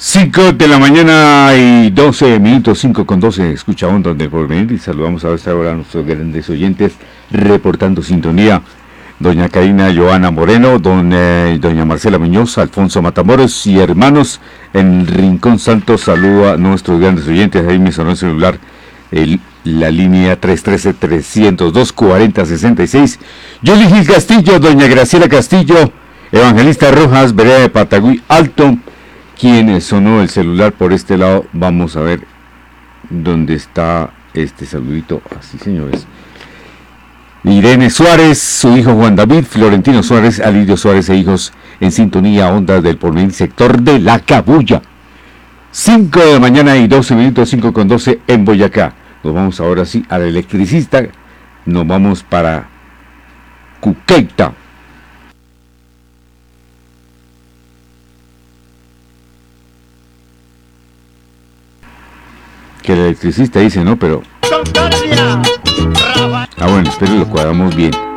5 de la mañana y 12 minutos, 5 con 12, escucha Ondas del Porvenir y saludamos a esta hora a nuestros grandes oyentes reportando sintonía. Doña Karina Joana Moreno, doña Marcela Muñoz, Alfonso Matamoros y hermanos en Rincón Santo, saludo a nuestros grandes oyentes. Ahí me sonó el celular, la línea 313-302-4066. Yuli Gil Castillo, doña Graciela Castillo, Evangelista Rojas, vereda de Patagüí Alto. ¿Quién sonó el celular por este lado? Vamos a ver dónde está este saludito. Así, señores. Irene Suárez, su hijo Juan David, Florentino Suárez, Alirio Suárez e hijos en sintonía, Ondas del Porvenir, sector de La Cabulla. 5 de la mañana y 12 minutos, 5 con 12 en Boyacá. Nos vamos ahora sí al electricista. Nos vamos para Cuqueita. Que el electricista dice, no, pero... bueno, espero lo cuadramos bien.